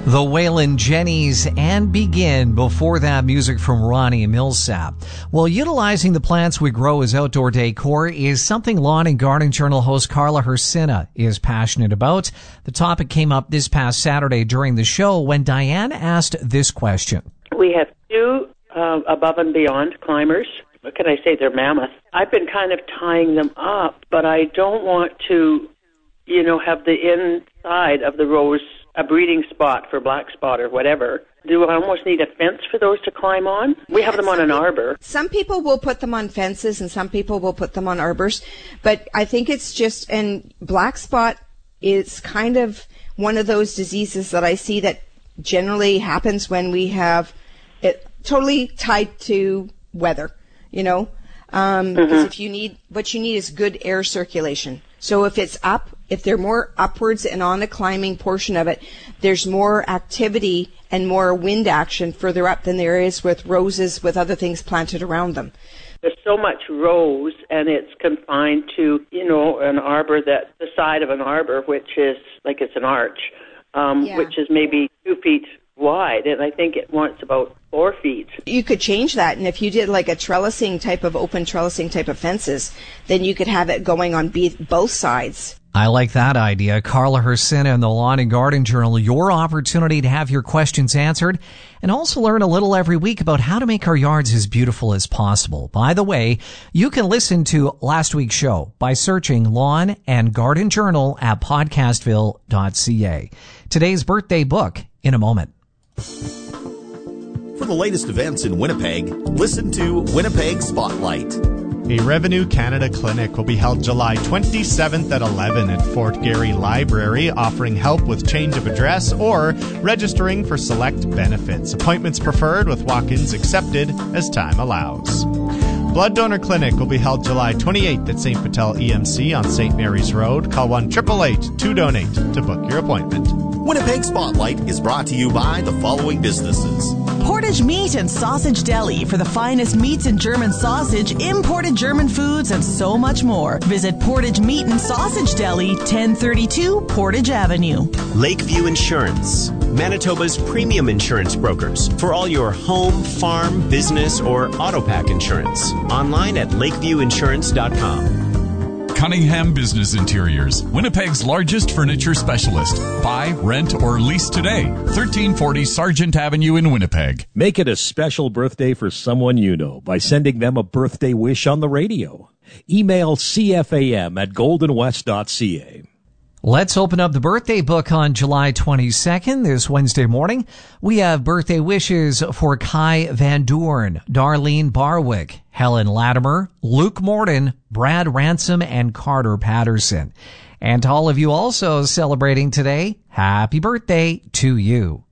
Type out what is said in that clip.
The Waylon Jennings and Begin. Before that, music from Ronnie Millsap. Well, utilizing the plants we grow as outdoor decor is something Lawn and Garden Journal host Carla Hersina is passionate about. The topic came up this past Saturday during the show when Diane asked this question. We have two above and beyond climbers. What can I say? They're mammoth. I've been kind of tying them up, but I don't want to, have the inside of the rose a breeding spot for black spot or whatever. Do I almost need a fence for those to climb on? We have them on an arbor. Some people will put them on fences and some people will put them on arbors. But I think it's just, and black spot is kind of one of those diseases that I see that generally happens when we have it totally tied to weather, because what you need is good air circulation. So if it's up, if they're more upwards and on the climbing portion of it, there's more activity and more wind action further up than there is with roses with other things planted around them. There's so much rose, and it's confined to, an arbor, that the side of an arbor, which is like it's an arch, which is maybe 2 feet wide, and I think it wants about 4 feet. You could change that, and if you did like a trellising type of open trellising type of fences, then you could have it going on both sides. I like that idea. Carla Hersina in the Lawn and Garden Journal, your opportunity to have your questions answered and also learn a little every week about how to make our yards as beautiful as possible. By the way, you can listen to last week's show by searching Lawn and Garden Journal at podcastville.ca. Today's birthday book in a moment. For the latest events in Winnipeg, listen to Winnipeg Spotlight. A Revenue Canada clinic will be held July 27th at 11 at Fort Garry Library, offering help with change of address or registering for select benefits. Appointments preferred with walk-ins accepted as time allows. Blood Donor Clinic will be held July 28th at St. Patel EMC on St. Mary's Road. Call 1-888-2DONATE to book your appointment. Winnipeg Spotlight is brought to you by the following businesses. Portage Meat and Sausage Deli for the finest meats and German sausage, imported German foods, and so much more. Visit Portage Meat and Sausage Deli, 1032 Portage Avenue. Lakeview Insurance, Manitoba's premium insurance brokers for all your home, farm, business, or auto pack insurance. Online at lakeviewinsurance.com. Cunningham Business Interiors, Winnipeg's largest furniture specialist. Buy, rent, or lease today. 1340 Sargent Avenue in Winnipeg. Make it a special birthday for someone you know by sending them a birthday wish on the radio. Email cfam@goldenwest.ca. Let's open up the birthday book on July 22nd, this Wednesday morning. We have birthday wishes for Kai Van Doorn, Darlene Barwick, Helen Latimer, Luke Morden, Brad Ransom, and Carter Patterson. And to all of you also celebrating today, happy birthday to you.